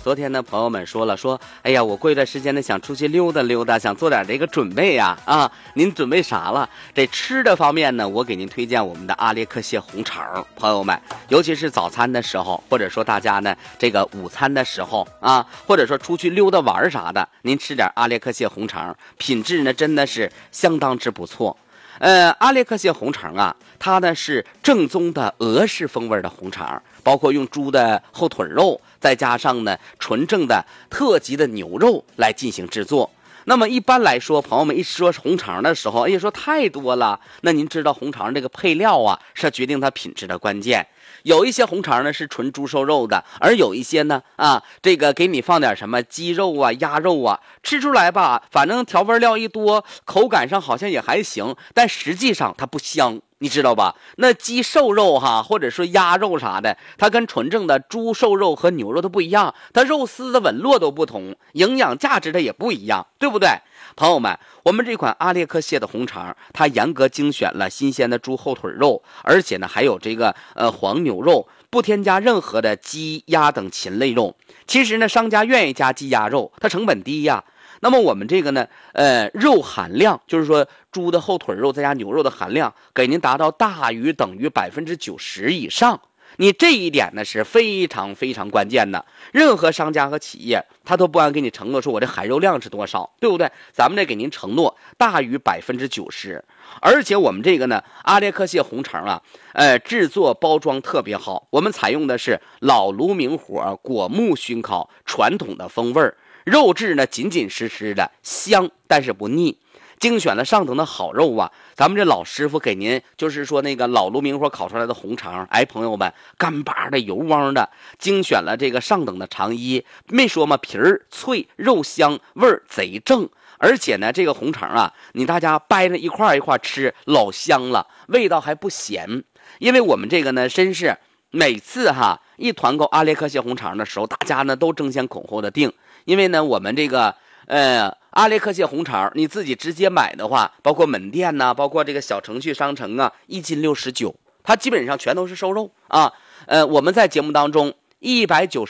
昨天呢，朋友们说了，说，哎呀，我过一段时间呢想出去溜达溜达，想做点这个准备呀，您准备啥了？这吃的方面呢，我给您推荐我们的阿列克谢红肠，朋友们，尤其是早餐的时候，或者说大家呢这个午餐的时候或者说出去溜达玩啥的，您吃点阿列克谢红肠，品质呢真的是相当之不错。阿列克谢红肠啊，它呢是正宗的俄式风味的红肠，包括用猪的后腿肉，再加上呢纯正的特级的牛肉来进行制作。那么一般来说，朋友们一说红肠的时候，哎呀，说太多了。那您知道红肠这个配料啊，是决定它品质的关键。有一些红肠呢是纯猪瘦肉的，而有一些呢这个给你放点什么鸡肉啊、鸭肉啊，吃出来吧，反正调味料一多，口感上好像也还行，但实际上它不香。你知道吧？那鸡瘦肉或者说鸭肉啥的，它跟纯正的猪瘦肉和牛肉都不一样，它肉丝的纹络都不同，营养价值的也不一样，对不对？朋友们，我们这款阿列克谢的红肠，它严格精选了新鲜的猪后腿肉，而且呢还有这个黄牛肉，不添加任何的鸡鸭等禽类肉。其实呢，商家愿意加鸡鸭肉，它成本低呀。那么我们这个呢肉含量，就是说猪的后腿肉再加牛肉的含量，给您达到大于等于90%以上。你这一点呢是非常非常关键的。任何商家和企业他都不敢给你承诺说我这含肉量是多少，对不对？咱们这给您承诺大于90%。而且我们这个呢阿列克谢红肠制作包装特别好，我们采用的是老炉明火果木熏烤传统的风味儿，肉质呢紧紧实实的，香但是不腻。精选了上等的好肉咱们这老师傅给您就是说那个老炉明火烤出来的红肠，朋友们，干巴的油汪的，精选了这个上等的肠衣，没说嘛，皮儿脆，肉香，味儿贼正。而且呢这个红肠你大家掰着一块一块吃，老香了，味道还不咸。因为我们这个呢真是每次一团购阿列克谢红肠的时候，大家呢都争先恐后的订。因为呢我们这个阿列克谢红肠你自己直接买的话，包括门店包括这个小程序商城1斤69，它基本上全都是瘦肉我们在节目当中190